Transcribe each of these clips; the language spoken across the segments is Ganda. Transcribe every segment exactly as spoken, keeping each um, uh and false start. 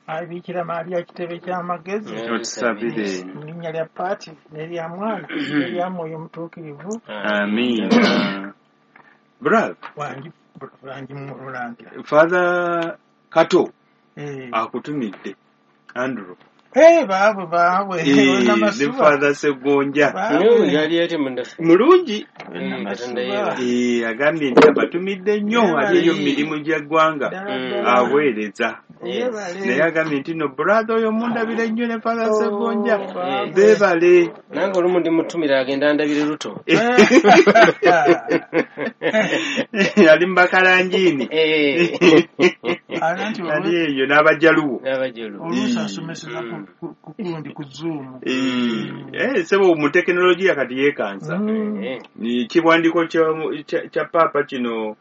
abikira Maria kitebe kya magezi otusabire linnya lya Paati n'erya Mwana n'erya Mwoyo Mutuukirivu amiina brother wangi wangi mulangira Father Kato eh akutumidde Andrew eh baabwe baabwe na masuwa Father Segonja Nyo yali ate mundafu mulungi eh agambye nti abatumidde nnyo aliyo mirimu gya ggwanga aweereza naye agambye nti no brother oyo mundabire nnyo ne Father Segonja beebale nange olumu ndi mutumira agenda andabire luto ali mbakalangiini ali eyo n'abajaluwo oluusi asomeseza ku kundi ku Zoom eh sebo mu tekinologiya kati yeekansa kiwandiiko kya Papa kino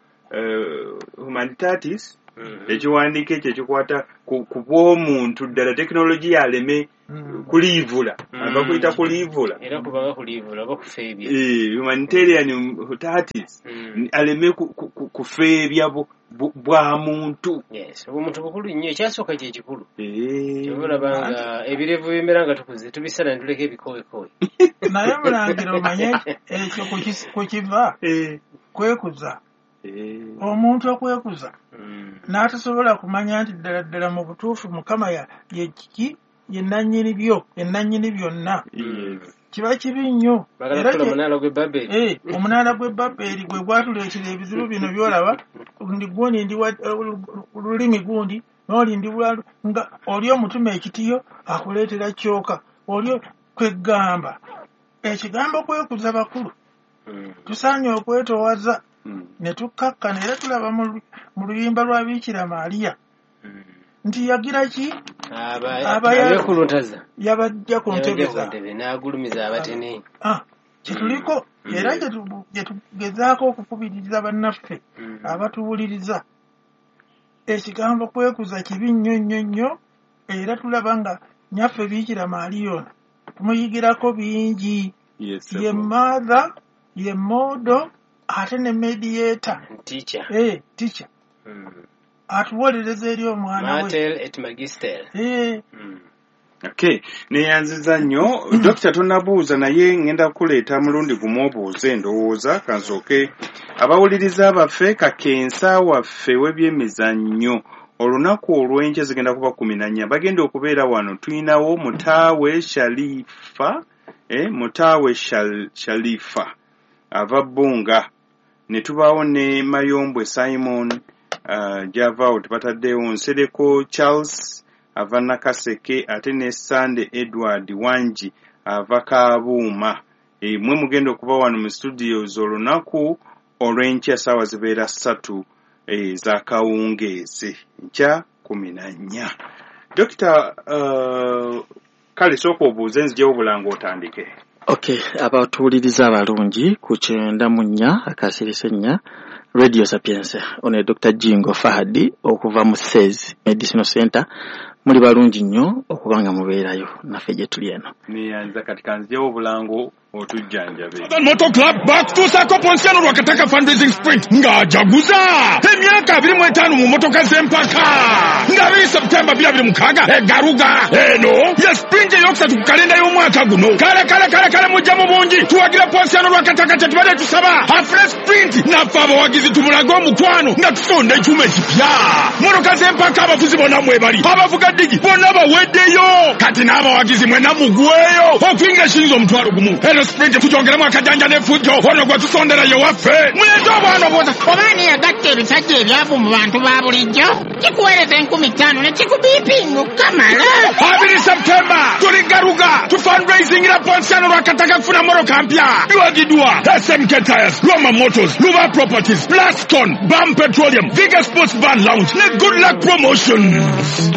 Humanitatis ekiwandiiko ekyo kikwata ku bw'omuntu ddala tekinologiya aleme kuliivula ava kuyita kuliivula era kubaga kuliivula bakufeebya humanitarian hutatis aleme kufeebya bwa muntu yes omuntu bukulu nnyo ekyasooka kye kikulu kyobulabanga ebirevu bimera nga tukuze tubisala ne tuleka ebikowekowe naye mulangira omanye ekyo ku kiva kwekuza omuntu okwekuza n'atasobola kumanya nti ddala ddala mu butuufu Mukama ye kiki ye nannyini byo ye nannyini byonna kiba kibi nnyo era omunaala gw'e Babeli eh omunaala gw'e Babeli gwe gwatuleetera ebizibu bino byolaba ndi gwoni ndi lulimi gundi n'oli ndi bulalu nga oli omutume ekitiyo akuleetera kyoka oli kwegamba ekigambo kwekuza bakulu tusaanye okwetoowaza ne tukkakkana era tulaba mu luyimba lwa Bikira Maria nti yagira ki abayakuluntaza yabajja ku ntebeza n'agulumiza abatene ah kituliko era gyetugezaako okukubiriza bannaffe abatuwuliriza ekigambo kwekuza kibi nnyo nnyo nnyo era tulaba nga nyaffe Bikira Maria ono tumuyigirako bingi ye mother ye modo ate ne mediator teacher eh teacher atuwolereza eri omwana we mater et magister eh okay neyanziza nnyo Doctor tonabuuza naye ngenda kuleeta mulundi gumu obuuze ndowooza kansooke abawuliriza abaffe kakensa waffe w'ebyemizannyo olunaku olw'enkya zigenda kuba kumi na nnya bagenda okubeera wano tuyinawo Mutaawe Shalifa eh Mutaawe Shal, Shalifa ava Bbunga ne tubaawo ne Mayombwe Simon uh, Javao tubataddewo Nsereko Charles ava Nakaseke ate ne Sande Edward Wanji ava Kabuuma e, mwe mugenda okuba wano mu studios olunaku olw'enkya ssaawa zibeera ssatu e, za kawungeezi nkya kumi na nnya Dokita uh, kale sooka obuuze nzijewo bulanga otandike. Okay, abatuwuliriza abalungi ku kyenda mu nnya akasirise nnya Radio Sapienza one Doctor Jingo Fahadi okuva mu S E Z Medicinal Center muli balungi nnyo okubanga mubeerayo naffe gye tuli eno. Niyanza katika nzijewo bulango otujjanjabe. Moto Club back to Sako Ponsiano wakataka fundraising sprint ngajaguza emyaka abiri mu etaano mu motoka z'empaka ngabiri September abiri mu mukaaga egaruga eno ya sprint yokusatu ku kalenda y'omwaka guno kale kale kale kale mujja mu bungi tuwagira Ponsiano wakataka kye tubadde tusaba afre sprint nafa abawagizi tumulaga omukwano nga tusonda ekyuma ekipya motoka z'empaka abafuzi bonna mwebali abavuga digi bonna baweddeyo kati n'abawagizi mwena mugweyo okuyingira shinzo omutwalo gumu sprint kujongera mwakajanja nefujo ono gwa tusondera ye waffe muleto bwana boza obani yagatte ebisajja ebyavu mu bantu ba bulijjo kikuweereza enkumi ttaano ne kikubipinga okukamala abiri September tuli garuga tu fundraising ira Ponsiano lwakataka kufuna moroka mpya biwagidwa S M K Tires, Roma Motors, Luva Properties, Plaston, Bam Petroleum, Vigor Sports Bar Lounge ne Good Luck Promotions.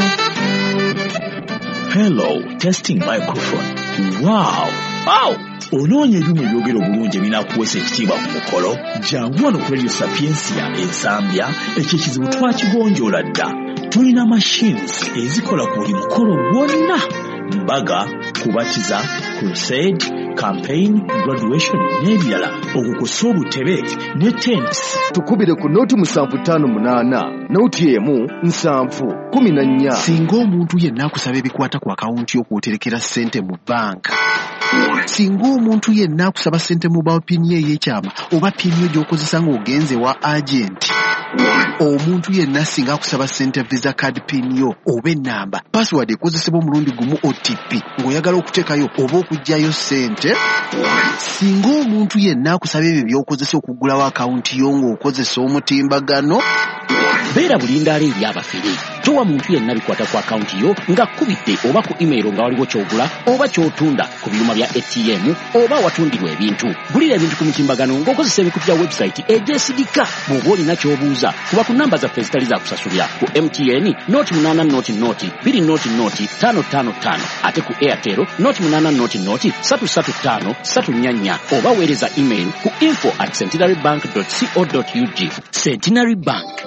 Hello, testing microphone. Wow, wow. Ononye ebyuma ebyogera obulungi ebinakuweesa ekitiibwa ku mukolo jangu wano ku Radio Sapiensia ensambya ekyo ekizibu twakigonjoola dda tulina machines ezikola ku buli mukolo gwonna mbaga, kubatiza, crusade, campaign, graduation n'ebirala okukosa obutebe ne tents. Tukubire ku noti musanvu ttaano munaana noti emu nsanvu kumi na nnya. Singa omuntu yenna akusaba ebikwata ku akawunti y'okwoterekera ssente mu banka, singa omuntu yenna akusaba ssente mu bawa pini ey'ekyama oba pini gy'okozesa ng'ogenze wa agenti, omuntu yenna singa akusaba ssente visa card pin yo oba ennamba password ekozesebwa omulundi gumu O T P ng'oyagala okuteekayo oba okuggyayo ssente, singa omuntu yenna akusaba ebyo by'okozesa okuggulawo akawunti yo ng'okozesa omutimbagano, beera bulindaala eri abafere. Towa muntu yenna bikwata ku akawunti yo nga kubidde oba ku email nga waliwo kyogula oba kyotunda ku byuma bya A T M oba watundirwa ebintu. Gulira ebintu ku mutimbagano ng'okozesa ebikutu bya website egyesigika. Bw'oba olina ky'obuuza kuba ku namba zaffe ezitali za kusasulira ku M T N noti munaana noti noti bbiri noti noti ttaano ttaano ttaano ate ku Airtel noti munaana noti noti ssatu ssatu ttaano ssatu nnya nnya oba weereza email ku info at centenarybank dot co dot u g. Centenary Bank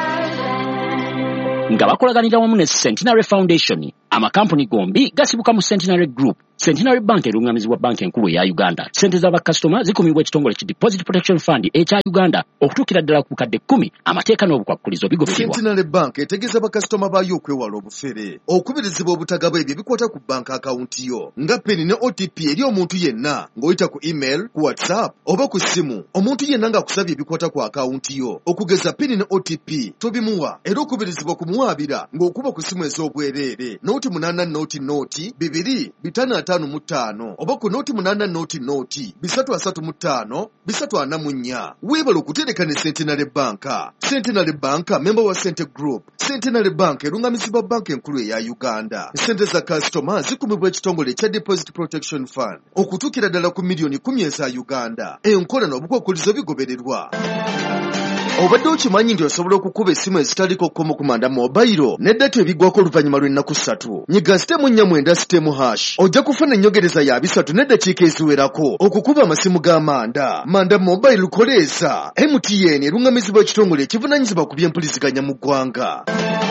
nga bakolaganira wamu ne Centenary Foundation, amakampuni gombi gasibuka mu Centenary Group. Centenary Bank erungamizibwa banki enkulu ya Uganda. Sente z'abakasitoma zikumibwa ekitongole ki Deposit Protection Fund ekya Uganda okutuukira ddala ku bukadde kkumi. Amateeka n'obukwakkulizo bigobererwa. Centenary Bank etegeeza bakasitoma baayo okwewala obufere, okubirizibwa obutagaba ebyo bikwata ku bank akawunti yo nga peni ne O T P eri omuntu yenna ng'oyita ku email, ku WhatsApp oba ku ssimu. Omuntu yenna ng'akusabye ebikwata ku akawunti yo okugeza peni ne O T P tobimuwa, era okubirizibwa kumuwaabira ng'okuba ku ssimu ez'obwereere noti munaana noti noti bibiri bitano ataano mu ttaano oba ku noti munaana noti noti bisatu asatu mu ttaano bisatu ana mu nnya. Weebala okutereka ne Centenary Bank. Centenary Bank member wa Cente Group. Centenary Bank erungamizibwa banki enkulu eya Uganda. Sente za kasitoma zikumibwa ekitongole ekya Deposit Protection Fund okutuukira ddala ku miliyoni kumi eza Uganda. Enkola n'obukwakkulizo bigobererwa. Obadde okimanyi nti osobola okukuba essimu ezitaliko kkomo kumanda mobile n'eddata ebiggwako oluvannyuma lw'ennaku ssatu. Nyiga sitemu nnya mwenda sitemu hash ojja kufuna ennyongereza ya bisatu n'eddakiika eziwerako okukuba amasimu g'amanda. Manda mobile lukoleeza. M T N erungamizibwa ekitongole ekivunaanyizibwa ku by'empuliziganya mu ggwanga.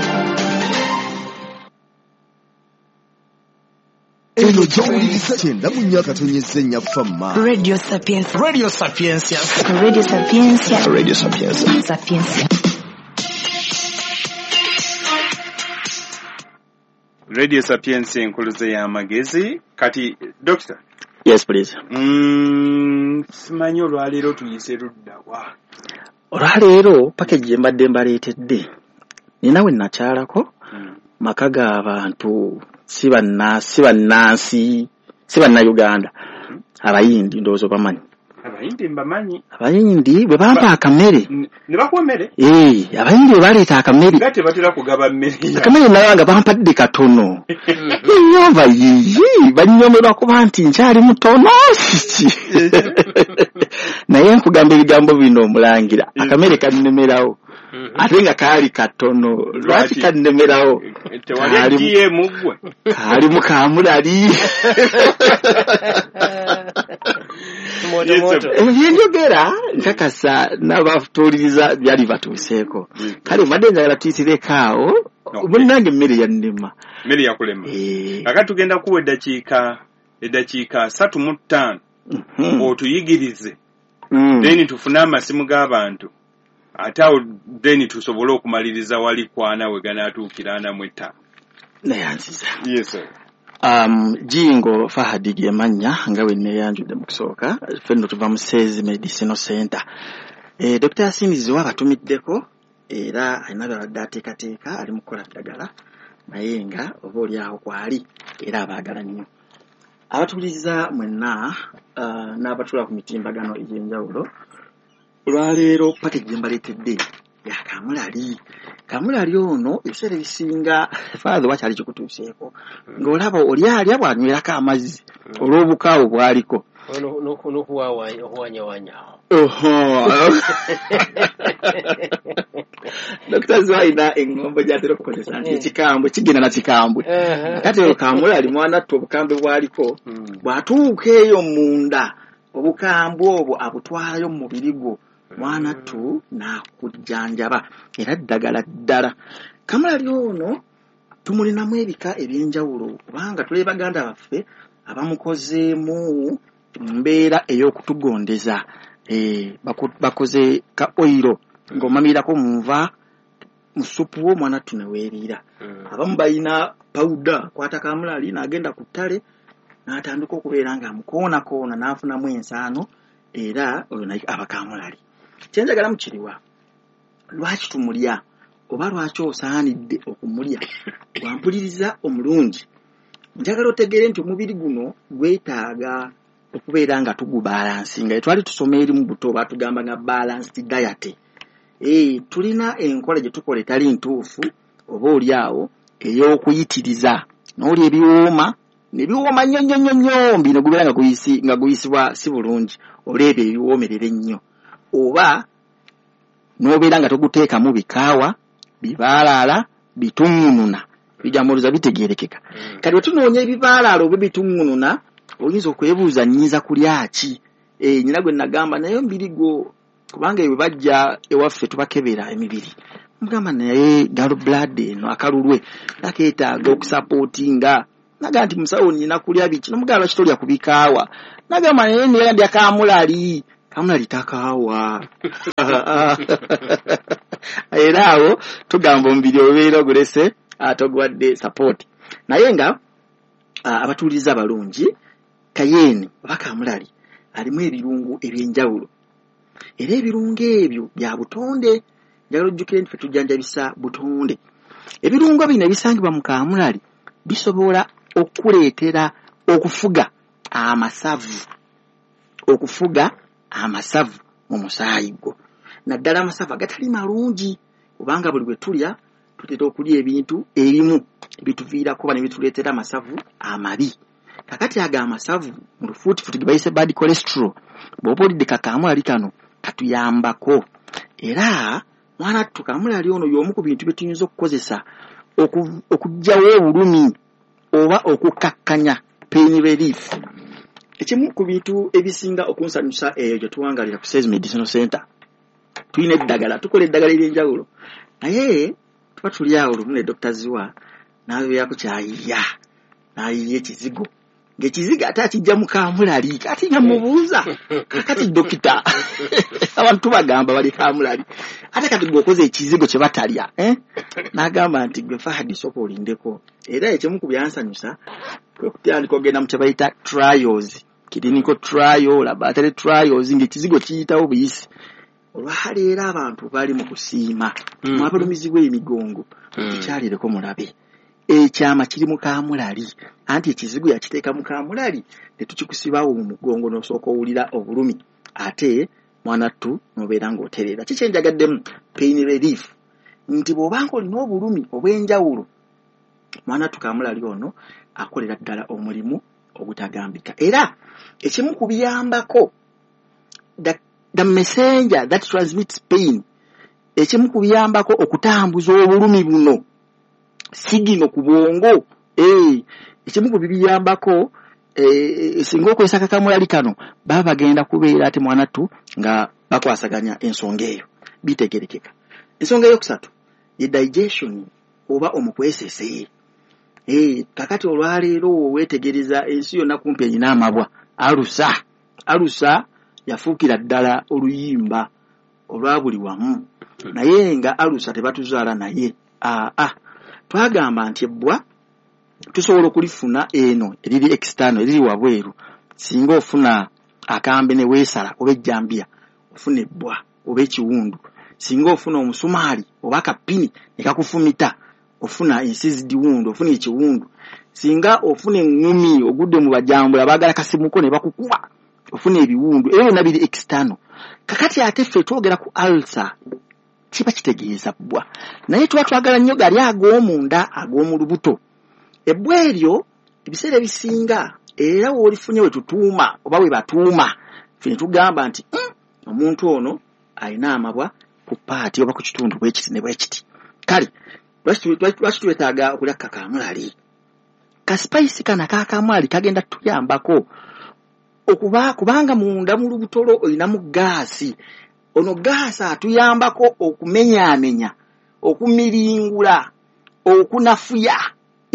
Eno gy'owuliriza kyenda mu nnya katonyeza ennya famma. Radio Sapienza. Radio Sapienza. Radio Sapienza. Radio Sapienza. Sapienza. Radio Sapienza enkuluze y'amagezi. Kati Doctor. Yes please. Mm, simanyi olwaleero tuyise luddawa. Olwaleero package mbadde mbaleetedde. Nina we nakyalako mm. maka g'abantu siba na siba nansi siba na Uganda hmm. abayindi ndozo bamanyi abayindi mbamanyi abayindi bwe bampa akamere ne bakomere eh abayindi baleeta akamere gate batira kugaba mmere akamere nalanga bampadde katono nyamba yiyi banyomerwa kuba nti nkyali mutono naye nkugamba ebigambo bino omulangira akamere kannemerawo ate nga kaali katono lwaki kannemerawo tewaliye mugwe kaali mukamulali ebyendogera nkakasa n'abatuuliriza byali batuuseeko kale mbadde njagala tuyitirekaawo munnange emmere yannema mmere yakulema kakati tugenda kuwa eddakiika eddakiika ssatu mu ttaano otuyigirize then tufune amasimu g'abantu ate awo then tusobole okumaliriza wali kwana we ganaatuukira ana mu etaano nayanziza. Yes sir. Um, Jingo Fahadi Gemanya nga we neyanjudde mu kusooka fenno tuva mu Sezi Medicinal Center. Eh Doctor Asimizi wabatumiddeko era ayina byabadde ateekateeka ali mu kukola ddagala naye nga oba oli awo kwali era abaagala nnyo. Abatuliza mwenna uh, n'abatula ku mitimbagano egy'enjawulo olwaleero package mbaleetedde ya kamulali kamulali ono ebiseera ebisinga father wakyali kikutuuseeko ng'olaba oli alya bw'anywerako amazzi olw'obukaawo bwaliko n'okuwanyawanya Doctor Zwaina engombo gyatera okukozesa nti ekikambwe kigenda na kikambwe kati olwo kamulali mwanatta obukambwe bwaliko bw'atuuka eyo munda obukambwe obwo abutwalayo mu mubiri gwo mwana tu na kujjanjaba era ddagala ddala. Kamulali ono tumulinamu ebika ebyenjawulo kubanga tuli baganda baffe abamukozeemu mbeera ey'okutugondeza eh bakoze ka oiro ng'omamirako munva musupu wo mwana tuneweerira abamu balina powder kwata kamulali n'agenda ku ttale n'atandika okubeera nga mukoona koona n'afunamu ensaano era oyo naye abakamulali kyenjagala mukiriwa lwaki tumulya oba lwaki osaanidde okumulya wampuliriza omulungi njagala otegeere nti omubiri guno gwetaaga okubeera nga tugubalansinga twali tusoma eri mu buto batugamba nga balanced diet eh tulina enkola gye tukola etali ntuufu oba oli awo ey'okuyitiriza n'oli ebiwooma ne biwooma nnyo nnyo nnyo nnyo mbino gubeera nga guyisi nga guyisibwa si bulungi olebyo ebiwoomerera ennyo oba n'obeera nga toguteekamu bikaawa bibaalaala bitungununa bijamuluza bitegeerekeka kati bwe tunoonya ebibaalaala oba bitungununa oyinza okwebuuza nnyinza kulya ki eh nyina gwe nagamba naye mbiri gwo kubanga ewe bajja ewaffe tubakebera emibiri mugamba naye galo blood eno akalulwe nakeetaaga okusapootinga naga nti musawo nyina kulya biki nomugamba kitolya kubikaawa nagamba naye niyo ndya kamulali kamulali takaawa era awo tugamba omubiri obeera ogulese atogwadde support naye nga abatuuliza abalungi kayeni bakamulali alimu ebirungu ebyenjawulo era ebirungu ebyo bya butonde njagala ojjukire nti tujjanjabisa butonde ebirungu bino ebisangibwa mu kamulali bisobola okuleetera okufuga amasavu okufuga amasavu mu musaayi gwo naddala amasavu agatali malungi kubanga buli bwe tulya tutera okulya ebintu ebimu ebituviirako bane bituleetera amasavu amabi kakati aga amasavu mu lufuutifuti gebayise bad cholesterol bw'oba olidde kakamulali kano katuyambako era mwana tukamulali ono y'omu ku bintu bye tuyinza okukozesa okuggyawo obulumi oba okukakkanya pain relief ekimu ku bintu ebisinga okunsanyusa eyo gye tuwangalira ku Sales Medicinal Center tulina eddagala tukola eddagala ery'enjawulo naye tuba tuli awo lumu ne Doctor Ziwa n'abeera ku kyayiya n'ayiya ekizigo ng'ekizigo ate akijja mu kamulali kati nga mubuuza kati dokita abantu bagamba bali kamulali ate kati gwokoze ekizigo kye batalya eh? n'agamba nti gwe Fahadi sooka olindeko era ekimu ku byansanyusa kwe kutandika ogenda mu kye bayita trials clinical trial laboratory trials ng'ekizigo kiyitawo buyisi olwaleero abantu bali mu kusiima mwabalumizibwa emigongo ekyalireko mulabe ekyama kiri mu kamulali anti ekizigo yakiteeka mu kamulali ne tukikusibawo mu mugongo n'osooka owulira obulumi ate mwana ttu n'obeera ng'otereera kiki njagaddemu pain relief nti bw'obanga olina obulumi obw'enjawulo mwana ttu kamulali ono akolera ddala omulimu ogutagambika era ekimu ku biyambako the messenger that transmits pain ekimu ku biyambako okutambuza obulumi buno sigino ku bwongo eh ekimu ku bibiyambako eh singa okozesa kakamulali kano baba bagenda kubeera ate mwana ttu nga bakwasaganya ensonga eyo bitegerekeka ensonga eyokusatu ye digestion oba omukwesese eh kakati olwaleero wetegereza ensi yonna kumpi erina amabwa alusa alusa yafuukira ddala oluyimba olwa buli wamu naye nga alusa tebatuzaala naye ah ah twagamba nti ebbwa tusobola okulifuna eno eriri external eriri wabweru singa ofuna akambe ne weesala oba ejjambiya ofuna ebbwa oba ekiwundu singa ofuna omusumaali oba akapini ne kakufumita ofuna ensizidi wundo ofuna ekiwundu singa ofuna eŋŋumi ogudde mu bajambula baagala kasimuko ne bakukuba ofuna ebiwundu ebyo byonna biri external kakati ate ffe twogera ku ulcer kiba kitegeeza bbwa naye tuba twagala nnyo gali ag'omunda ag'omu lubuto ebbwa eryo ebiseera ebisinga era w'olifunye we tutuuma oba we batuuma ffe ne tugamba nti mm, omuntu ono alina amabwa ku paati oba ku kitundu bwekiti ne bwekiti kale lwaki twetaaga okulya kakamulali kasipayisi kana kakamulali kagenda tuyambako okuba kubanga munda mu lubutolo olinamu gaasi ono gaasi atuyambako okumenyaamenya okumiringula okunafuya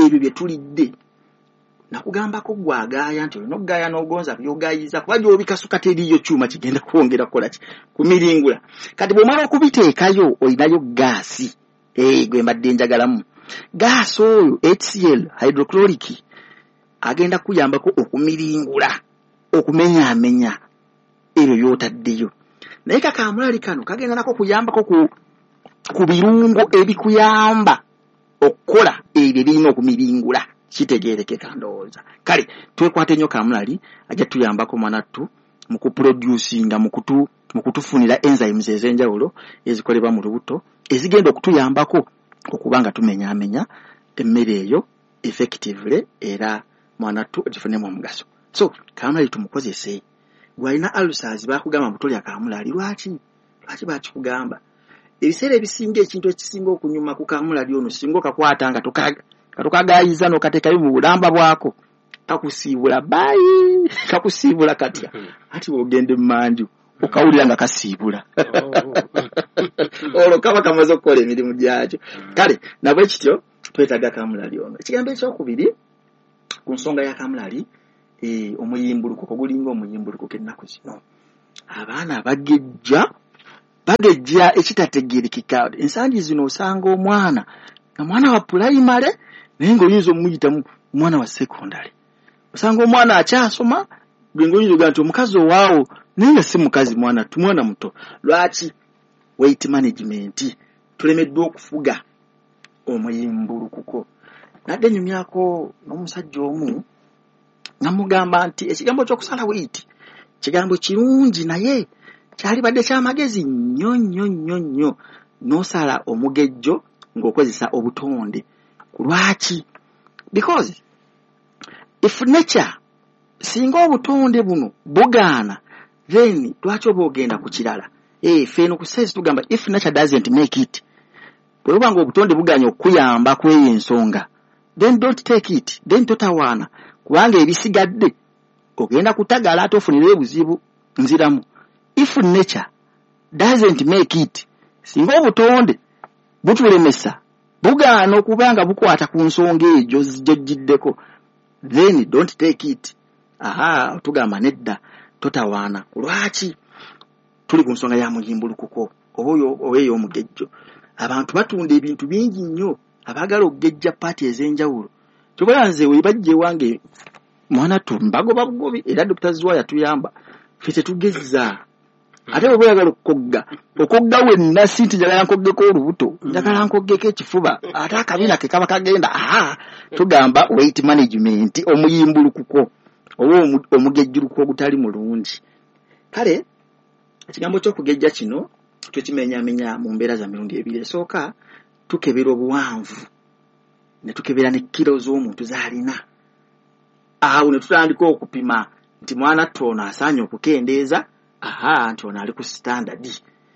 ebyo bye tulidde nakugambako gwagaaya nti olina okugaaya n'ogonza byogayiza kuba gy'obikasuka teriyo kyuma kigenda kwongera kukola ki kumiringula kati bw'omala okubiteekayo olinayo gaasi eh gwe mbadde njagalamu gaasi oyo H C L hydrochloric agenda kuyambako okumiringula okumenyaamenya ebyo by'otaddeyo naye kakamulali kano kagenda nako kuyambako ku ku birungo ebikuyamba okukola ebyo birina okumiringula kitegeerekeka ndowooza kale twekwate nnyo kamulali ajja tuyambako mwanattu mu kuproducinga mu kutu mu kutufunira enzymes ez'enjawulo ezikolebwa mu lubuto ezigenda okutuyambako okubanga tumenyaamenya emmere eyo effectively era mwanattu gifunemu omugaso so kamulali tumukozese gwalina ulcers bakugamba mutolya kamulali lwaki lwaki bakikugamba ebiseera ebisinga ekintu ekisinga okunyuma ku kamulali ono singa okakwata nga tukaga katukagayiza n'okateekayo mu bulamba bwako kakusiibula bayi kakusiibula katya ati bw'ogende mu manju okawulira nga kasiibula olwo kaba kamaze okukola emirimu gyakyo kale nabwe kityo twetaaga kamulali ono ekigambo ekyokubiri ku nsonga ya kamulali eh omuyimbulukuko gulinga omuyimbulukuko ennaku zino abaana bagejja bagejja ekitategeerekeka ensangi zino osanga omwana nga mwana wa primary naye ng'oyinza omuyita mwana wa secondary osanga omwana akyasoma gwe ng'oyinza ogaa nti omukazi owaawo naye nga si mukazi mwana tu mwana muto lwaki weight management tulemeddwa okufuga omuyimbulukuko nadde nyumyako n'omusajja omu namugamba nti ekigambo ky'okusala weight kigambo kirungi naye kyali badde kyamagezi nnyo nnyo nnyo nnyo n'osala omugejjo ng'okozesa obutonde lwaki because if nature singa obutonde buno bugaana then lwaki oba ogenda ku kirala eh feno ku sense tugamba if nature doesn't make it bwe banga obutonde buganya okuyamba kweyo ensonga then don't take it then totawaana kubanga ebisigadde ogenda kutagala ate ofunire ebuzibu nziramu if nature doesn't make it singa obutonde butulemesa bugaana okubanga bukwata ku nsonga ejo zijjiddeko then don't take it aha tugamba nedda totawaana lwaki tuli ku nsonga ya muyimbulukuko oboyo oweyo omugejjo abantu batunda ebintu bingi nnyo abagala okugejja paati ez'enjawulo tubalanze we bajje wange mwana tumbago babugobi era Doctor Zwa yatuyamba fete tugezza ate bwe bayagala okogga okogga wenna sinti njagala nkoggeko olubuto njagala nkoggeko ekifuba ate akabina ke kaba kagenda aha tugamba weight management omuyimbulukuko oba omugejjuluko ogutali mulungi kale ekigambo ky'okugejja kino tukimenyaamenya mu mbeera za mirundi ebiri esooka tukebera obuwanvu ne tukebera ne kilo z'omuntu z'alina awo ne tutandika okupima nti mwana tono asaanye okukendeeza aha nti ono ali ku standard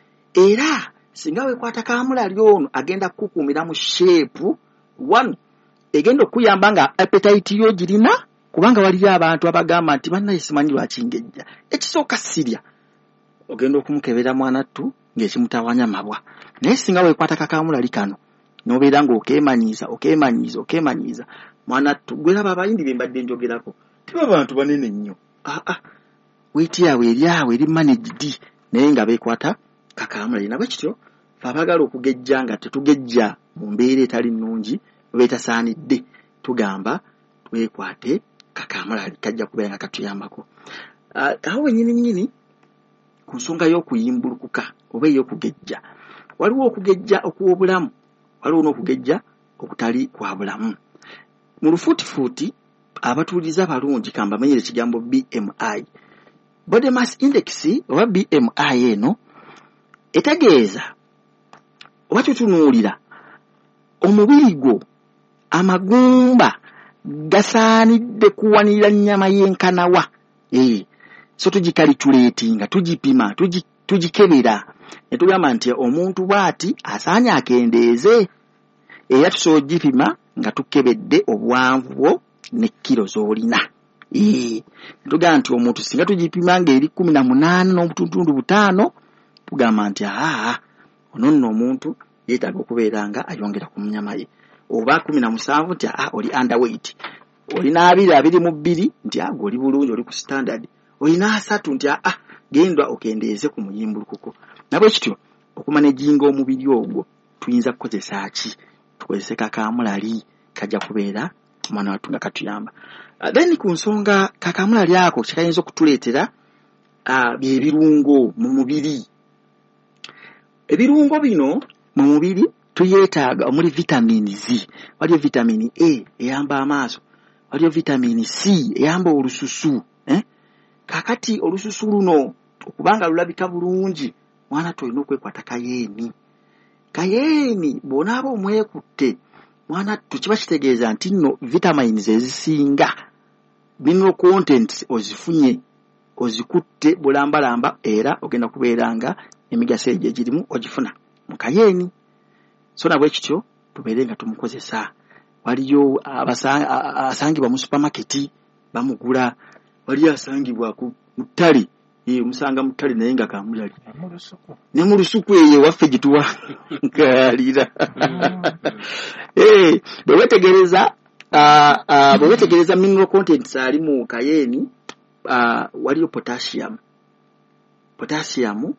era singa wekwata kamulali ono agenda kukuumira mu shape one egenda okuyamba nga appetite yo girina kubanga waliyo abantu abagamba nti bannaye simanyi lwaki ngejja ekisooka sirya ogenda okumukebera mwana tu ng'ekimutawanya mabwa naye singa wekwata kakamulali kano nobeera ng'okeemanyiiza okeemanyiiza okeemanyiiza mwana tu gwelaba abayindi be mbadde njogerako tiba bantu banene nnyo aa weight yaabwe eri awo eri managed naye nga beekwata kakamulali nabwe kityo fe abagala okugejja nga tetugejja mu mbeera etali nnungi beetasaanidde tugamba twekwate kakamulali kajja kubeera nga katuyambako awo wennyini nnyini ku nsonga y'okuyimbulukuka oba ey'okugejja waliwo okugejja okw'obulamu waliwo n'okugejja okutali kwa bulamu mu lufuutifuuti abatuuliza balungi kambamenyere ekigambo B M I body mass index oba B M I eno etegeeza oba tutunuulira omubiri gwo amagumba gasaanidde kuwanirira nnyama y'enkanawa eh so tugikalitulatinga tugipima tugi tugikebera ne tugamba nti omuntu bwati asaanya akendeeze era tusobola gipima nga tukebedde obuwanvu bwo ne kilo z'olina ee tugamba nti omuntu singa tugipima nga eri kumi na munaana n'obutundu butaano tugamba nti aha ono nno omuntu yeetaaga okubeera nga ayongera ku nnyama ye oba kumi na musanvu nti ah oli underweight, olina abiri abiri mu bbiri nti ah oli bulungi oli ku standard, olina asatu nti ah gendwa okendeeze ku muyimbulukuko. Nabwe kityo okumanejinga omubiri ogwo tuyinza kukozesa ki? Tukozese kakamulali kajja kubeera mwana watu nga katuyamba. Uh, then ku nsonga kakamulali ako kikayinza okutuleetera uh, bye birungo mu mubiri. Ebirungo bino mu mubiri tuyeetaaga omuli vitamini Z, waliyo vitamini A eyamba amaaso, waliyo vitamini C eyamba olususu. Eh? Kakati olususu luno okubanga lulabika bulungi mwana tulina okwekwata kayeeni. Kayeeni bw'onaaba omwekutte mwana tukiba kitegeeza nti nno vitamins ezisinga mineral content ozifunye ozikutte bulambalamba era ogenda kubeeranga emigaso egyo egirimu ogifuna mu kayeeni. So nabwe kityo tubeere nga tumukozesa. Waliyo asangibwa mu supermarket bamugula, waliyo asangibwa ku ttale ye musanga mu ttale naye nga kamulali ne mu lusuku eyo waffe gituwa nkalira. Eh bwe wetegereza bwe wetegereza mineral contents ali mu kayeeni, waliyo potassium. Potassium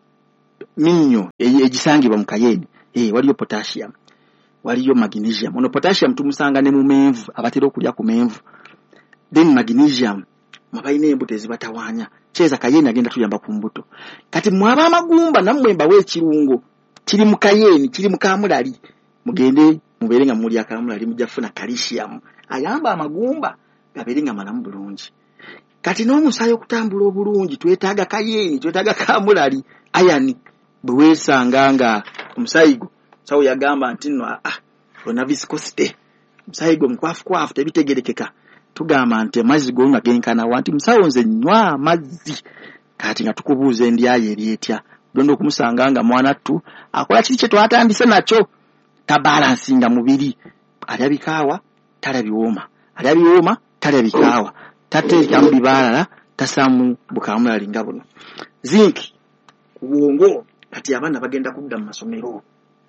minyo egisangibwa mu kayeeni. Eh waliyo potassium, waliyo magnesium. Ono potassium tumusanga ne mu menvu, abatera okulya ku menvu. Then magnesium mabaine embuto ezibatawaanya, kyeza kayeeni agenda tuyamba ku mbuto. Kati mwaba amagumba nammwe mbawe ekirungo kiri mu kayeeni, kiri mu kamulali, mugende mubeere nga muli akamulali mujja kufuna calcium ayamba amagumba gabeere nga malamu bulungi. Kati n'omusaayi okutambula obulungi twetaaga kayeeni, twetaaga kamulali, ayani. Bwe weesanga nga omusaayi gwo sawo yagamba nti nno ah ona viscosity, omusaayi gwo mukwafu kwafu tebitegerekeka, tugamba nti amazzi gonna genkana wanti musawo nze nywa amazzi. Kati nga tukubuuza endyaye eryetya dondo okumusanga nga mwana ttu akola kiri kye twatandise nakyo, tabalansinga mubiri, alya bikaawa talya biwooma, alya biwooma talya bikaawa, tateeka mu bibalala, tasaamu bukamulali nga buno. Zinc ku bwongo, kati abaana bagenda kudda mu masomero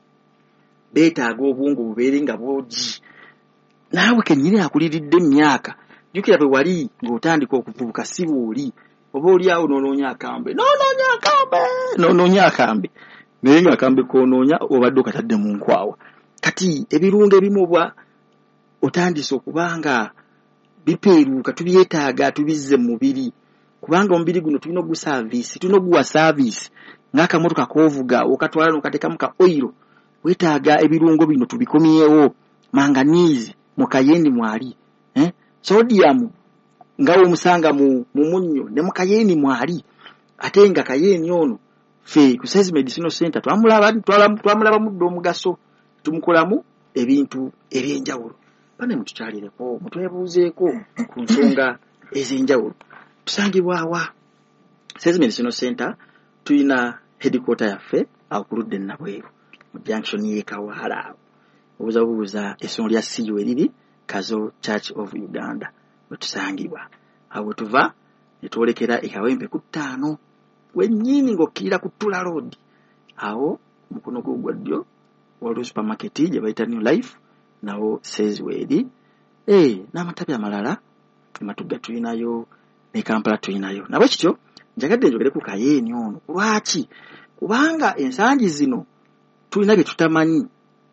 beetaaga obwongo bubeere nga bwogi. Naawe kennyini akuliridde emyaka, jjukira bwe wali ng'otandika okuvubuka si bw'oli, oba oli awo n'onoonya akambe n'onoonya akambe n'onoonya akambe naye ng'akambe k'onoonya obadde okatadde mu nkwawa. Kati ebirungo ebimu bwa otandise okubanga bipeeruuka tubyetaaga tubizze mu mubiri, kubanga omubiri guno tulina ogusaavisi, tulina oguwa saavisi ng'akamotoka k'ovuga okatwala n'okateekamu ka oyiro. Wetaaga ebirungo bino tubikomyewo. Manganizi mu kayeeni mwali, eh? Sodium ngawo omusanga mu munnyo ne mu kayeeni mwali. Ate nga kayeeni ono fe ku Science Medicinal Center twamulaba twamulaba muddo omugaso, tumukolamu ebintu ebyenjawulo. Bane mutukyalireko mutwebuuzeeko ku nsonga ez'enjawulo. Tusangibwa wa Science Medicinal Center, tuyina headquarter yaffe awo ku ludde Nabweru mu junction ye Kawala. Obuza bubuza essomero lya C U eriri Kazo Church of Uganda wetusangibwa. Awo tuva ne twolekera e Kawempe ku ttaano wennyini ng'okkirira ku Tula Road. Awo mukono gwo gwa ddyo waliwo supermarket gye bayita New Life, nawo says wedi eh n'amatabi amalala Matugga tuyinayo ne Kampala tuyinayo. Nabwe kityo njagadde njogere ku kayeeni ono. Lwaki? Kubanga ensangi zino tulina bye tutamanyi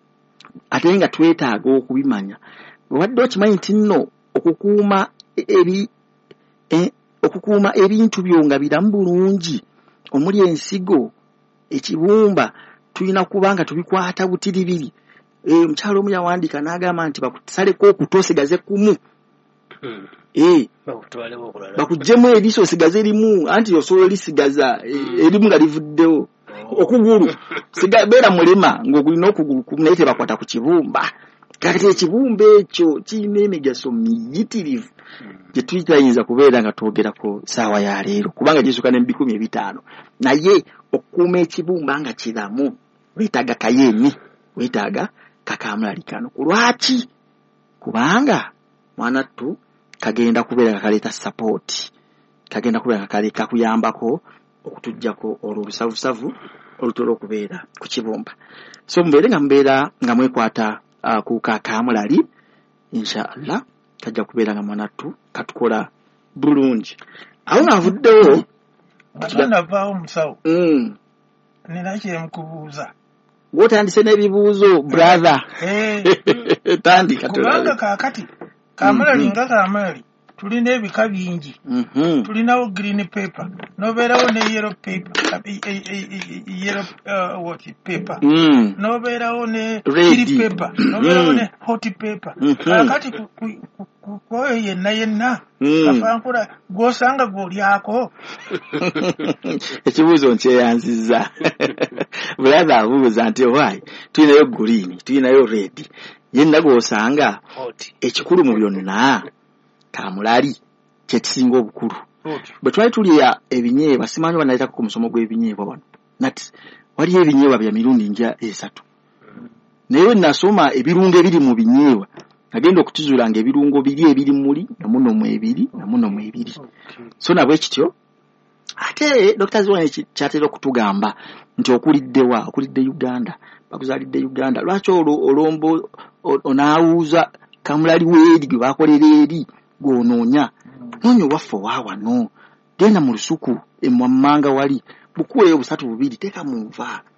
ate nga twetaaga okubimanya. Wadde okimanyi nti nno okukuuma ebi eh, okukuuma ebintu byo nga biramu bulungi omuli ensigo, ekibumba, tulina kubanga tubikwata butiribiri. Eh mukyalo omu yawandiika n'agamba nti bakusaleko okutosigaze kumu. Hmm. Eh bakujjemu eriso osigaze erimu, anti osobola lisigaza erimu nga livuddewo. Okugulu siga beera mulema ng'ogulina okugulu naye tebakwata ku kibumba. Kati ekibumba ekyo kirina emigaso miyitirivu gye tuyinza kubeera nga twogerako saawa ya leero, kubanga gisuka ne bikumi ebitaano. Naye okukuuma ekibumba nga kiramu weetaaga kayeeni, weetaaga kakamulali kano. Lwaki? Kubanga mwana ttu kagenda kubeera nga kaleeta support, kagenda kubeera nga kaleeta kuyambako okutujjako olw'obusavusavu olutola okubeera ku kibumba. So mubeere nga mubeera nga mwekwata uh, ku kakamulali inshallah kajja kubeera nga manatu katukola bulungi awo navuddewo atanavaawo musawo mm. nina kyemukubuuza gwotandise n'ebibuuzo brother tandika kubanga kaakati kamulali nga kamulali tulina ebika bingi mm-hmm. tulinawo green paper nobeerawo ne yellow paper yellow uh, what paper mm. nobeerawo ne chili paper nobeerawo mm. ne hot paper kakati kwoyo yenna yenna kafankula gwosanga gw'olyako ekibuuzo nkyeyanziza brother abuuza nti why tulinayo green tulinayo red yenna gw'osanga ekikulu mu byonna kamulali kyekisinga obukulu bwe twali tulya ebinyeebwa simanyi banayitako ku musomo gw'ebinyeebwa wano nati waliyo ebinyeebwa bya mirundi nja esatu naye nasoma ebirungo ebiri mu binyeebwa agenda okutuzuula nga ebirungo biri ebiri muli namuno mu ebiri namuno mu ebiri so nabwe kityo ate Doctor Zwane kyatera okutugamba nti okuliddewa okulidde Uganda bakuzalidde Uganda lwaki olombo onaawuza kamulali weeri gwe bakolera eri gw'onoonya noonya waffe waawano genda mu lusuku emmwammanga wali bukuweeyo busatu bubiri teeka mu nva